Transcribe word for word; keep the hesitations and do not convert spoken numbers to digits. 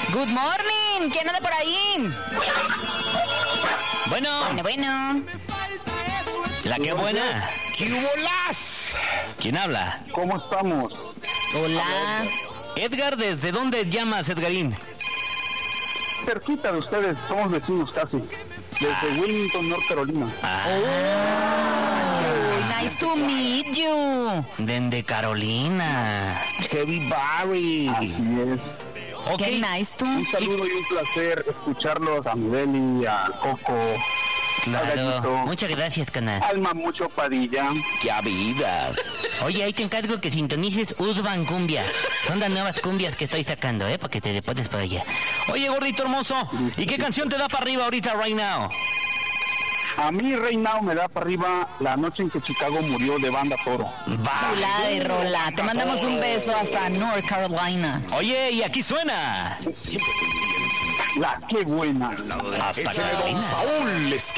Good morning. ¿Quién anda por ahí? Bueno. Bueno, bueno. La que buena. ¿Qué hubo las? ¿Quién habla? ¿Cómo estamos? Hola. Edgar, ¿desde dónde llamas, Edgarín? Cerquita de ustedes, somos vecinos casi. Desde Wilmington, North Carolina. Oh, nice to meet you. Desde Carolina. Heavy Barry. Así es. Ok. Qué nice to. Un saludo y un placer escucharlos a Miguel y a Coco. Claro. Muchas gracias, canal. Alma Mucho Padilla. ¡Qué vida! Oye, ahí te encargo que sintonices Urban Cumbia. Son las nuevas cumbias que estoy sacando, ¿eh? Para que te depones por allá. Oye, gordito hermoso, ¿y qué canción te da para arriba ahorita, right now? A mí, right now, me da para arriba La Noche en que Chicago Murió de Banda Toro. Va. Chula de rola. Te mandamos un beso hasta North Carolina. Oye, y aquí suena. La qué buena. Hasta Carolina. Saúl, les